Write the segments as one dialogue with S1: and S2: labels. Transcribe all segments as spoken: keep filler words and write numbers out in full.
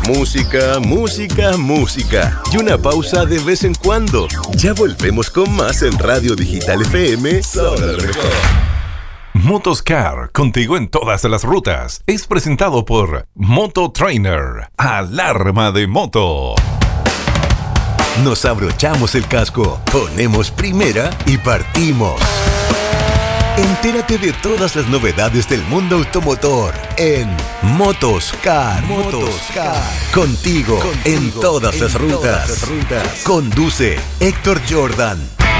S1: Música, música, música. Y una pausa de vez en cuando. Ya volvemos con más en Radio Digital F M. Solo lo mejor.
S2: Motoscar, contigo en todas las rutas. Es presentado por Moto Trainer. Alarma de moto.
S1: Nos abrochamos el casco, ponemos primera y partimos. Entérate de todas las novedades del mundo automotor en Motoscar. Motoscar. Contigo, Contigo en todas, en las, rutas. todas las rutas. Conduce Héctor Jordan.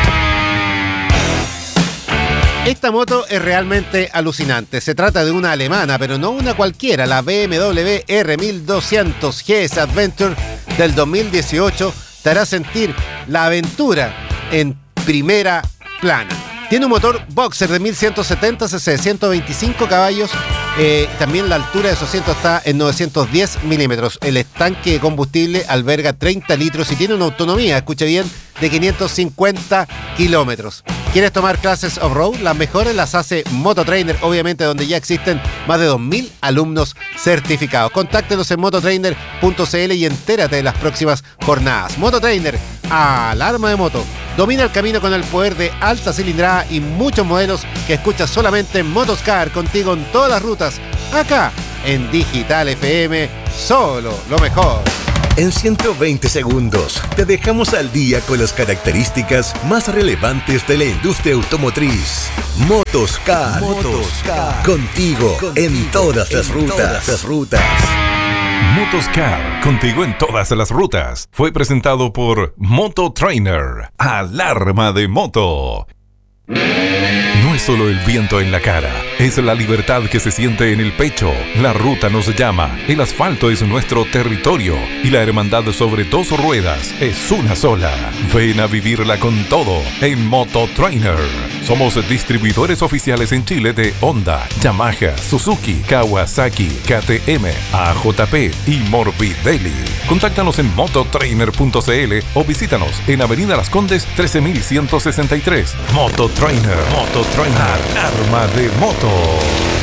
S3: Esta moto es realmente alucinante. Se trata de una alemana, pero no una cualquiera. La B M W R mil doscientos G S Adventure del dos mil dieciocho te hará sentir la aventura en primera plana. Tiene un motor boxer de mil ciento setenta cc, ciento veinticinco caballos. Eh, también la altura de su asiento está en novecientos diez milímetros. El estanque de combustible alberga treinta litros y tiene una autonomía, escuche bien, de quinientos cincuenta kilómetros. ¿Quieres tomar clases off-road? Las mejores las hace Moto Trainer, obviamente, donde ya existen más de dos mil alumnos certificados. Contáctelos en mototrainer punto c l y entérate de las próximas jornadas. Moto Trainer, alarma de moto. Domina el camino con el poder de alta cilindrada y muchos modelos que escuchas solamente en Motoscar, contigo en todas las rutas, acá en Digital F M, solo lo mejor.
S1: En ciento veinte segundos te dejamos al día con las características más relevantes de la industria automotriz. Motoscar, Motoscar. Contigo, contigo en todas las en rutas. Todas las rutas.
S2: Motoscar, contigo en todas las rutas. Fue presentado por Moto Trainer. Alarma de moto. No es solo el viento en la cara, es la libertad que se siente en el pecho. La ruta nos llama, el asfalto es nuestro territorio y la hermandad sobre dos ruedas es una sola. Ven a vivirla con todo en Moto Trainer. Somos distribuidores oficiales en Chile de Honda, Yamaha, Suzuki, Kawasaki, K T M, A J P y Morbidelli. Contáctanos en mototrainer punto c l o visítanos en Avenida Las Condes trece mil ciento sesenta y tres. Moto Trainer, Moto Trainer, alarma de moto.